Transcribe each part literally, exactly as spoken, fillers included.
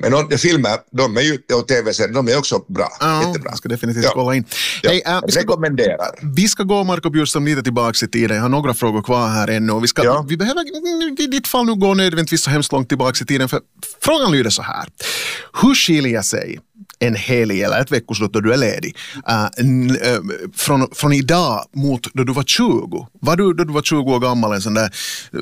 Men de filmer, de är ju, och tv-serier, de är också bra. Ja, jättebra. jag ska definitivt kolla in. Ja, Hej, äh, vi, ska rekommenderar. gå, vi ska gå, Marco Bjurström, lite tillbaka i tiden. Jag har några frågor kvar här ännu. Vi, ska, ja. vi behöver i ditt fall nu gå nödvändigtvis så hemskt långt tillbaka i tiden. För frågan lyder så här. Hur skiljer sig en helg eller ett veckoslut då du är ledig uh, n- uh, från, från idag mot då du var tjugo? Var du då du var tjugo år gammal en sån där uh,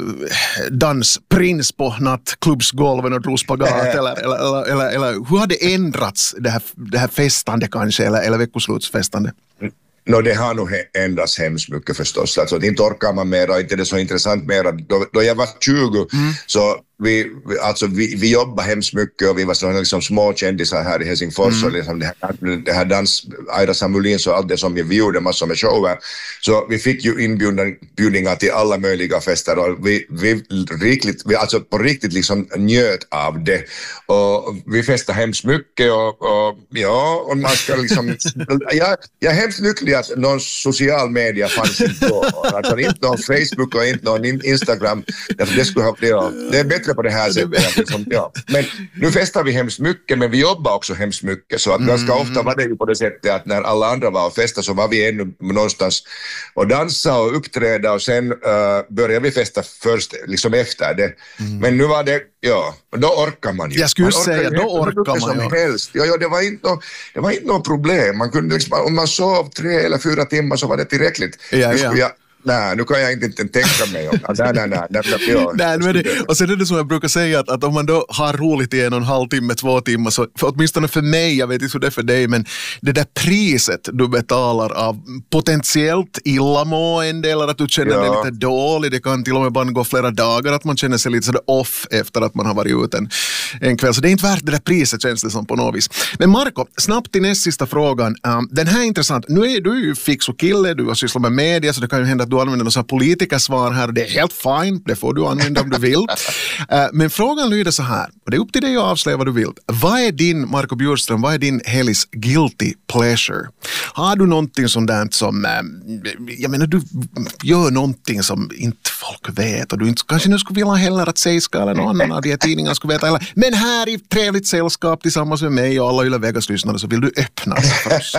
dansprins på nattklubbsgolven och drog spagat eller, eller, eller, eller, eller hur har det ändrats det här, det här festande kanske eller, eller veckoslutsfestande? No, det har nog ändrats hemskt mycket förstås. Alltså, inte orkar man mera, inte det är så intressant mera. Då, då jag var tjugo mm. så vi, alltså, vi, vi jobbade hemskt mycket och vi var sådana liksom små kändisar här i Helsingfors mm. och liksom det här, det här dans, Aida Samulins och allt det som vi gjorde massor med shower. Så vi fick ju inbjudningar till alla möjliga fester och vi, vi, riktigt, vi alltså på riktigt liksom njöt av det. Och vi festade hemskt mycket och, och ja, och man ska liksom... jag, jag är hemskt lycklig att någon social media fanns inte då. Alltså inte någon Facebook och inte någon Instagram. Det, skulle ha, ja, det är bättre på det här sättet. Liksom, ja. Men nu festar vi hemskt mycket, men vi jobbar också hemskt mycket. Så att mm. ganska ofta var det ju på det sättet att när alla andra var och festade så var vi ännu någonstans och dansa och uppträda och sen uh, började vi festa först, liksom efter det. Mm. Men nu var det, ja, då orkar man ju. Jag skulle man säga, då orkar man ju. Helst. Ja, ja, det var inte något, det var inte något problem. Man kunde liksom, om man sov tre eller fyra timmar så var det tillräckligt. Ja, ja. Jag, nej, nu kan jag inte, inte tänka mig om. Nej, nej, nej. nej, nej, nej nu är det, och sen är det som jag brukar säga att, att om man då har roligt i en och en halv timme, två timmar så för, åtminstone för mig, jag vet inte hur det är för dig, men det där priset du betalar av potentiellt illamående eller att du känner ja. dig lite dålig, det kan till och med bara gå flera dagar att man känner sig lite sådär off efter att man har varit ute en, en kväll. Så det är inte värt det där priset, känns det som på något vis. Men Marco, snabbt till näst sista frågan. Um, den här är intressant. Nu är du ju fix och kille, du har sysslat med media så det kan ju hända att du använder några politikersvar här och det är helt fine, det får du använda om du vill. Uh, men frågan lyder så här, och det är upp till dig att avslöja vad du vill. Vad är din, Marco Bjurström, vad är din helgs guilty pleasure? Har du någonting sånt där som, uh, jag menar du gör någonting som inte folk vet och du inte, kanske nu skulle vilja heller att Seiska eller någon annan av de här tidningarna skulle veta heller. Men här i trevligt sällskap tillsammans med mig och alla Yle Vegas-lyssnare så vill du öppna för oss.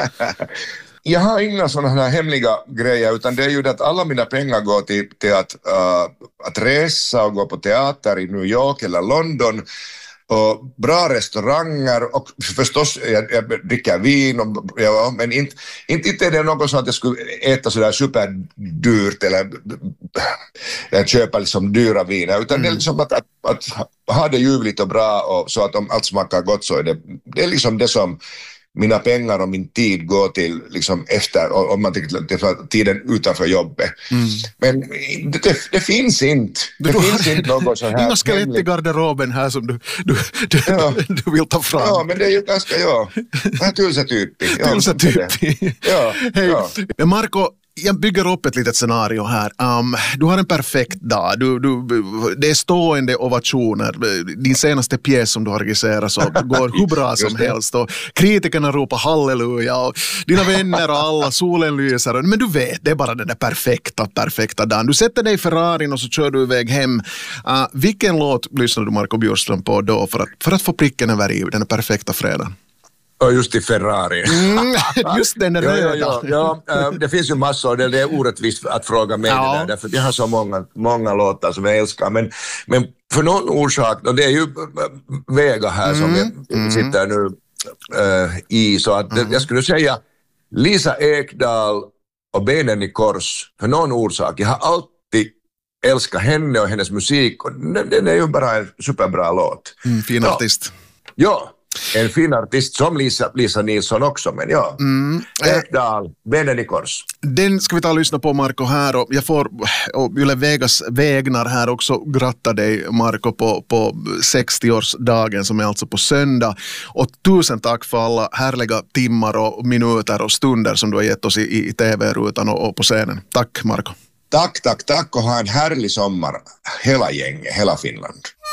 Jag har inga sådana här hemliga grejer utan det är ju det att alla mina pengar går till, till att, uh, att resa och gå på teater i New York eller London och bra restauranger och förstås jag, jag dricker vin och, ja, men inte, inte, inte är det något så att jag skulle äta sådär superdyrt eller, eller köpa liksom dyra viner utan mm. det är liksom att, att, att ha det ljuvligt och bra och så att om allt smakar gott så är det, det är liksom det som mina pengar och min tid går till liksom efter, om man tänker tiden utanför jobbet. Mm. Men det, det, det finns inte. Det du finns inte något så här. Inga skelett i garderoben här som du, du, du, ja. du vill ta fram. Ja, men det är ju ganska, ja. Det här tylsätypi. Ja, tylsätypi. Ja, hej. Ja. Marco, jag bygger upp ett litet scenario här. Um, du har en perfekt dag. Du, du, det är stående ovationer. Din senaste pjäs som du har regisserat så går hur bra som helst. Och kritikerna ropar halleluja. Och dina vänner och alla, solen lyser. Men du vet, det är bara den där perfekta, perfekta dagen. Du sätter dig i Ferrarin och så kör du iväg hem. Uh, vilken låt lyssnar du Marco Bjurström på då för att, för att få pricken över i den perfekta fredagen? Och just i Ferrari. Mm, just den röda. Ja, ja, ja, det finns ju massor, det är orättvist att fråga mig ja. det där, därför jag har så många, många låtar som jag älskar, men, men för någon orsak, och det är ju Vega här mm, som jag mm. sitter nu äh, i, så att mm. jag skulle säga Lisa Ekdahl och Benen i kors, för någon orsak. Jag har alltid älskat henne och hennes musik, och den, den är ju bara en superbra låt. Mm, fin ja. artist. Ja. En fin artist som Lisa, Lisa Nilsson också, men ja. Mm. Ekdahl, Benen i kors. Den ska vi ta och lyssna på, Marco, här. Och jag får, och Yle Vegas vägnar här också, gratta dig, Marco, på, på sextioårsdagen som är alltså på söndag. Och tusen tack för alla härliga timmar och minuter och stunder som du har gett oss i, i tv-rutan och, och på scenen. Tack, Marco. Tack, tack, tack och ha en härlig sommar. Hela gänget, hela Finland.